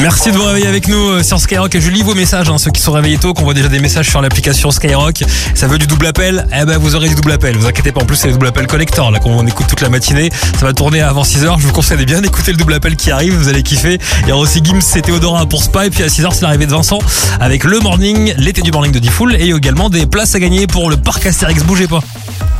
Merci de vous réveiller avec nous sur Skyrock. Je lis vos messages, ceux qui sont réveillés tôt, qu'on voit déjà des messages sur l'application Skyrock. Ça veut du double appel. Vous aurez du double appel. Vous inquiétez pas, en plus c'est le double appel collector là qu'on écoute toute la matinée. Ça va tourner avant 6h. Je vous conseille de bien écouter le double appel qui arrive. Vous allez kiffer. Il y aura aussi Gims et Théodora pour Spa. Et puis à 6h c'est l'arrivée de Vincent avec le morning, l'été du morning de Diffoul et également des places à gagner pour le parc Astérix. Bougez pas.